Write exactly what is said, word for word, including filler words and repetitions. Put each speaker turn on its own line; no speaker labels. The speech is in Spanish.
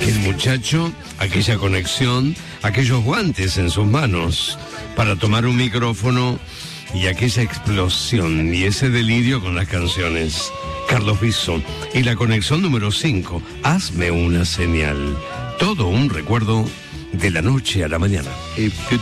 aquel muchacho, aquella conexión, aquellos guantes en sus manos para tomar un micrófono y aquella explosión y ese delirio con las canciones. Carlos Viso y la conexión número cinco, Hazme una señal. Todo un recuerdo de la noche a la mañana.